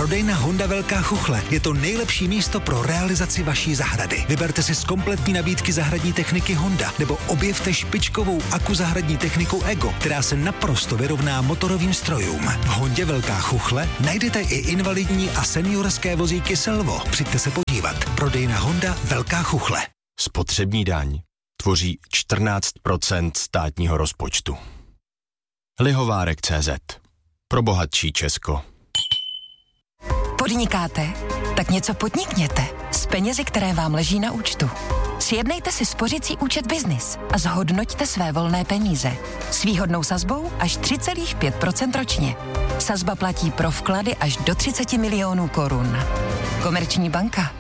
Prodejna Honda Velká Chuchle je to nejlepší místo pro realizaci vaší zahrady. Vyberte si z kompletní nabídky zahradní techniky Honda nebo objevte špičkovou akuzahradní techniku Ego, která se naprosto vyrovná motorovým strojům. V Hondě Velká Chuchle najdete i invalidní a seniorské vozíky Selvo. Přijďte se podívat. Prodejna Honda Velká Chuchle. Spotřební daň tvoří 14% státního rozpočtu. Lihovárek.cz. Pro bohatší Česko. Podnikáte? Tak něco podnikněte s penězi, které vám leží na účtu. Sjednejte si spořicí účet Business a zhodnoťte své volné peníze. S výhodnou sazbou až 3,5% ročně. Sazba platí pro vklady až do 30 milionů korun. Komerční banka.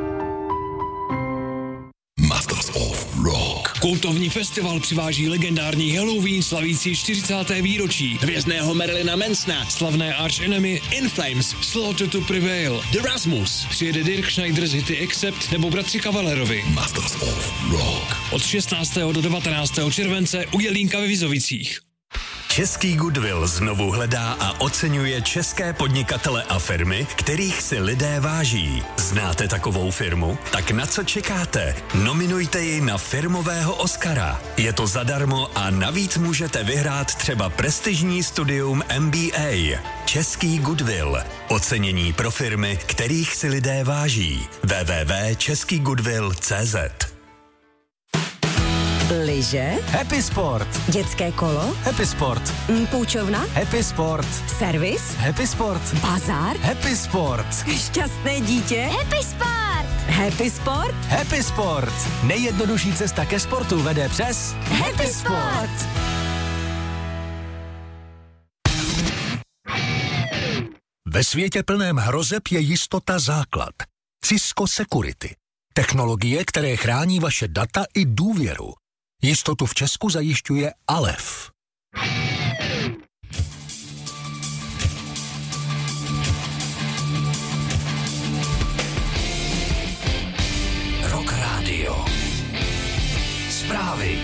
Masters of Rock. Kultovní festival přiváží legendární Halloween slavící 40. výročí, hvězdného Marilyna Mansona, slavné Arch Enemy, In Flames, Slaughter to Prevail, The Rasmus, přijede Dirk Schneider z hity Accept nebo bratři Kavalerovi. Masters of Rock. Od 16. do 19. července u Jelínka ve Vizovicích. Český Goodwill znovu hledá a oceňuje české podnikatele a firmy, kterých si lidé váží. Znáte takovou firmu? Tak na co čekáte? Nominujte ji na firmového Oscara. Je to zadarmo a navíc můžete vyhrát třeba prestižní studium MBA. Český Goodwill. Ocenění pro firmy, kterých si lidé váží. www.českygoodwill.cz. Lyže? Happy Sport. Dětské kolo? Happy Sport. Půjčovna? Happy Sport. Servis? Happy Sport. Bazar? Happy Sport. Šťastné dítě? Happy Sport. Happy Sport? Happy Sport. Nejjednodušší cesta ke sportu vede přes Happy Sport. Ve světě plném hrozeb je jistota základ. Cisco Security. Technologie, které chrání vaše data i důvěru. Jistotu v Česku zajišťuje Alef. Rock Radio. Zprávy.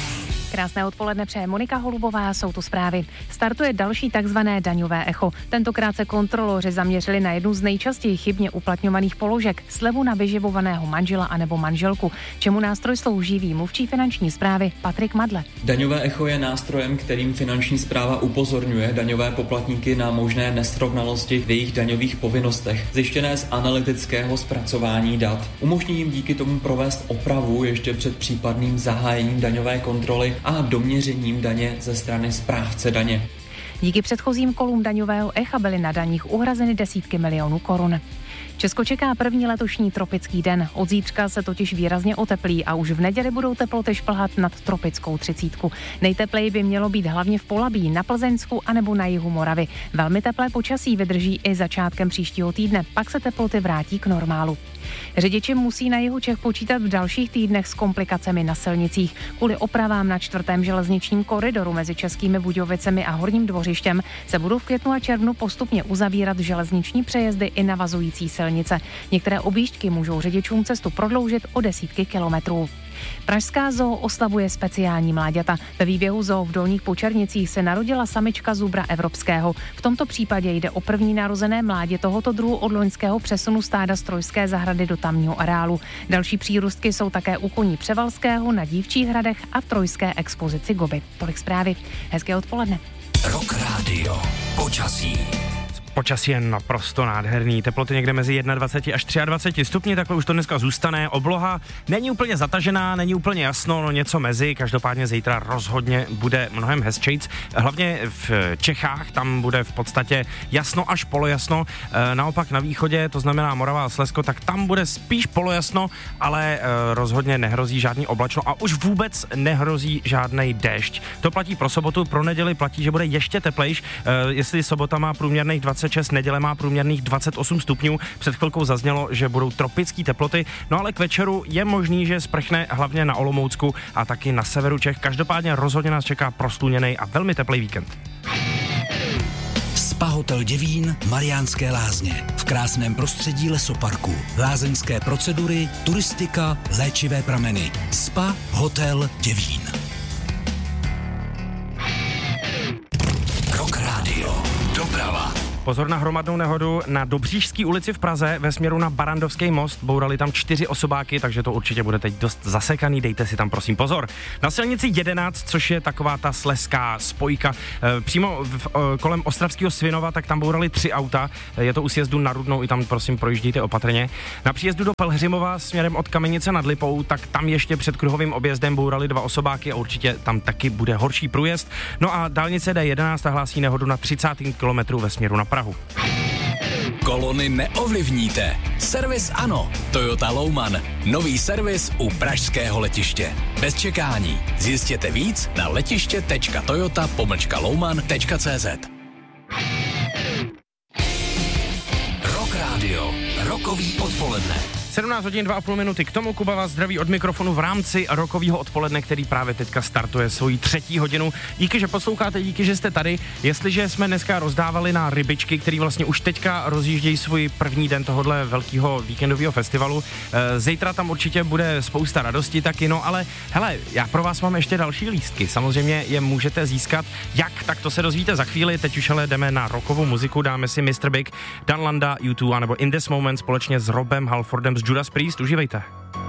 Krásné odpoledne přeje Monika Holubová, jsou tu zprávy. Startuje další takzvané daňové echo. Tentokrát se kontroloři zaměřili na jednu z nejčastěji chybně uplatňovaných položek, slevu na vyživovaného manžela anebo manželku. Čemu nástroj slouží, ví mluvčí finanční správy Patrik Madle. Daňové echo je nástrojem, kterým finanční správa upozorňuje daňové poplatníky na možné nesrovnalosti v jejich daňových povinnostech, zjištěné z analytického zpracování dat. Umožní jim díky tomu provést opravu ještě před případným zahájením daňové kontroly a doměřením daně ze strany správce daně. Díky předchozím kolům daňového echa byly na daních uhrazeny desítky milionů korun. Česko čeká první letošní tropický den. Od zítřka se totiž výrazně oteplí a už v neděli budou teploty šplhat nad tropickou 30. Nejtepleji by mělo být hlavně v Polabí, na Plzeňsku anebo na jihu Moravy. Velmi teplé počasí vydrží i začátkem příštího týdne, pak se teploty vrátí k normálu. Řidiči musí na jihu Čech počítat v dalších týdnech s komplikacemi na silnicích. Kvůli opravám na 4. železničním koridoru mezi Českými Budějovicemi a Horním Dvořištěm se budou v květnu a červnu postupně uzavírat železniční přejezdy i navazující silnice. Některé objížďky můžou řidičům cestu prodloužit o desítky kilometrů. Pražská zoo oslavuje speciální mláďata. Ve výběhu zoo v Dolních Počernicích se narodila samička zubra evropského. V tomto případě jde o první narozené mládě tohoto druhu od loňského přesunu stáda z Trojské zahrady do tamního areálu. Další přírůstky jsou také u koní Převalského, na Dívčích hradech a v trojské expozici Goby. Tolik zprávy. Hezké odpoledne. Rock Radio. Počasí. Počasí je naprosto nádherný, teploty někde mezi 21 až 23 stupni, takhle už to dneska zůstane. Obloha není úplně zatažená, není úplně jasno, no něco mezi, každopádně zítra rozhodně bude mnohem hezčejc. Hlavně v Čechách, tam bude v podstatě jasno až polojasno, naopak na východě, to znamená Morava a Slezsko, tak tam bude spíš polojasno, ale rozhodně nehrozí žádný oblačno a už vůbec nehrozí žádný déšť. To platí pro sobotu, pro neděli platí, že bude ještě teplejš, jestli sobota má průměrných 26, neděle má průměrných 28 stupňů. Před chvilkou zaznělo, že budou tropické teploty, no ale k večeru je možný, že sprchne hlavně na Olomoucku a taky na severu Čech. Každopádně rozhodně nás čeká prostluněnej a velmi teplý víkend. Spa Hotel Děvín, Mariánské Lázně. V krásném prostředí lesoparku. Lázeňské procedury, turistika, léčivé prameny. Spa Hotel Děvín. Rock Radio. Doprava. Pozor na hromadnou nehodu na Dobříšské ulici v Praze ve směru na Barandovský most. Bourali tam 4 osobáky, takže to určitě bude teď dost zasekaný. Dejte si tam prosím pozor. Na silnici 11, což je taková ta slezská spojka, přímo kolem Ostravského Svinova, tak tam bourali 3 auta. Je to u sjezdu na Rudnou, i tam prosím projíždějte opatrně. Na příjezdu do Pelhřimova směrem od Kamenice nad Lipou, tak tam ještě před kruhovým objezdem bourali 2 osobáky a určitě tam taky bude horší průjezd. No a dálnice D11 hlásí nehodu na 30. kilometru ve směru na Prahu. Kolony neovlivníte. Servis ano. Toyota Louman. Nový servis u pražského letiště. Bez čekání. Zjistěte víc na letiště.toyota-louman.cz. Rock Radio. Rokový odpoledne. 17 hodin 2,5 minuty. K tomu Kuba vás zdraví od mikrofonu v rámci rokového odpoledne, který právě teďka startuje svoji 3. hodinu. Díky, že posloucháte, díky, že jste tady. Jestliže jsme dneska rozdávali na rybičky, který vlastně už teďka rozjíždějí svůj první den tohohle velkého víkendového festivalu, zítra tam určitě bude spousta radosti taky, no ale hele, já pro vás mám ještě další lístky. Samozřejmě je můžete získat. Jak? Tak to se dozvíte za chvíli. Teď už ale jdeme na rockovou muziku, dáme si Mr. Big, Dan Landa, U2 anebo In This Moment společně s Robem Halfordem z Judas Priest. Užívejte.